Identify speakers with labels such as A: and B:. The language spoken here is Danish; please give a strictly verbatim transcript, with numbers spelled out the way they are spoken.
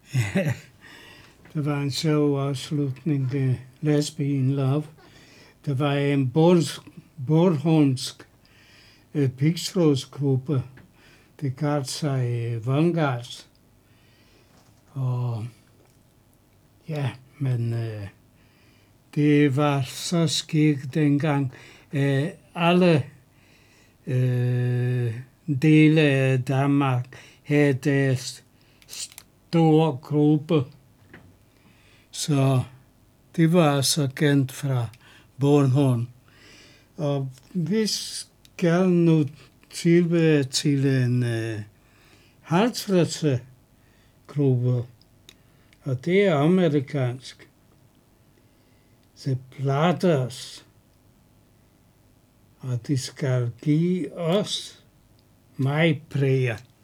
A: Ja, det var en sjov afslutning, det Lesbe in Love. Der var en bornholmsk øh, pigtrådsgruppe, det kaldte sig øh, Vanguard. Og ja, men øh, det var så skægt dengang. Øh, alle øh, dele af Danmark havde deres store gruppe. Så det var så kendt fra Bornholm. Og vi skal nu tilbage til en øh, halvtredse gruppe, og det er amerikansk. The Platters. Og de skal give os My Prayer.